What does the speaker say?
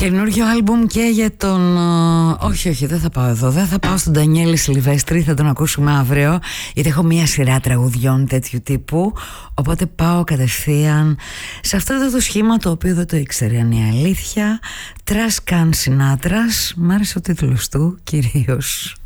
Καινούργιο άλμπουμ και για τον... Όχι, δεν θα πάω εδώ. Δεν θα πάω στον Ντανιέλη Σιλβέστρη. Θα τον ακούσουμε αύριο, γιατί έχω μία σειρά τραγουδιών τέτοιου τύπου. Οπότε πάω κατευθείαν σε αυτό το σχήμα, το οποίο δεν το ήξερε, είναι η αλήθεια. Τρας Καν Σινάτρας. Μ' άρεσε ο τίτλος του κυρίως.